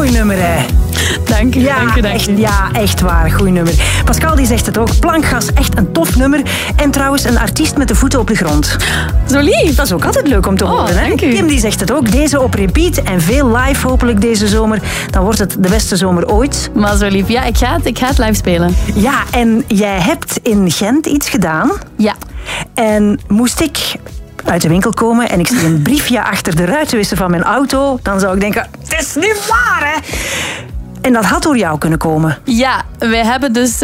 Goeie nummer, hè. Dank u. Echt waar. Goeie nummer. Pascal die zegt het ook. Plankgas, echt een tof nummer. En trouwens, een artiest met de voeten op de grond. Zo lief. Dat is ook altijd leuk om te horen, hè? Dank u. Kim die zegt het ook. Deze op repeat en veel live hopelijk deze zomer. Dan wordt het de beste zomer ooit. Maar zo lief. Ja, ik ga het live spelen. Ja, en jij hebt in Gent iets gedaan. Ja. En moest ik uit de winkel komen en ik zie een briefje achter de ruitenwisser van mijn auto, dan zou ik denken, het is niet waar, hè? En dat had door jou kunnen komen. Ja, wij hebben dus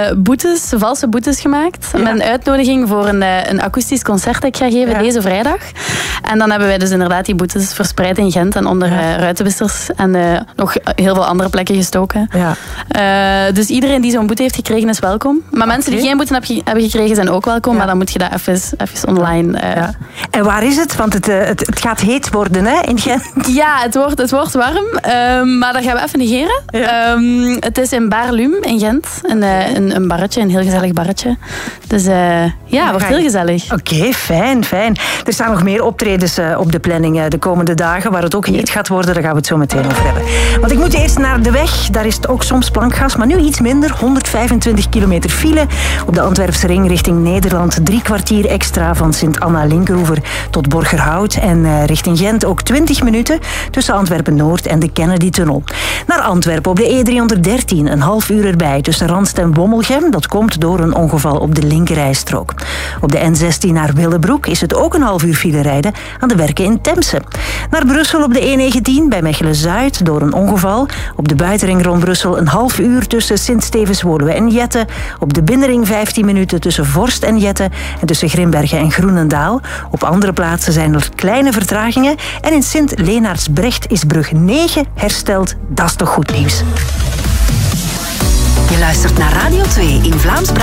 valse boetes gemaakt. Ja. Met een uitnodiging voor een akoestisch concert dat ik ga geven deze vrijdag. En dan hebben wij dus inderdaad die boetes verspreid in Gent en onder ruitenwissers en nog heel veel andere plekken gestoken. Ja. Dus iedereen die zo'n boete heeft gekregen is welkom. Maar mensen die geen boete hebben gekregen zijn ook welkom. Maar dan moet je dat even online... En waar is het? Want het gaat heet worden, hè, in Gent. Ja, het wordt warm. Maar dat gaan we even negeren. Ja. Het is in Baarlum in Gent. Een barretje, een heel gezellig barretje. Dus het wordt heel gezellig. Oké, fijn. Er staan nog meer optredens op de planning de komende dagen, waar het ook heet gaat worden. Daar gaan we het zo meteen over hebben. Want ik moet eerst naar de weg. Daar is het ook soms plankgas, maar nu iets minder. 125 kilometer file op de Antwerpse ring richting Nederland. 3 kwartier extra van Sint-Anna-Linkeroever tot Borgerhout. En richting Gent ook 20 minuten tussen Antwerpen-Noord en de Kennedy-tunnel. Naar Antwerpen op de E313, een half uur erbij tussen Randst en Wommelgem. Dat komt door een ongeval op de linkerrijstrook. Op de N16 naar Willebroek is het ook een half uur file rijden aan de werken in Temse. Naar Brussel op de E19 bij Mechelen-Zuid door een ongeval. Op de buitenring rond Brussel een half uur tussen Sint-Stevens-Woluwe en Jette. Op de binnenring 15 minuten tussen Vorst en Jette en tussen Grimbergen en Groenendaal. Op andere plaatsen zijn er kleine vertragingen. En in Sint-Lenaertsbrecht is brug 9 hersteld. Dat is toch goed nieuws. Je luistert naar Radio 2 in Vlaams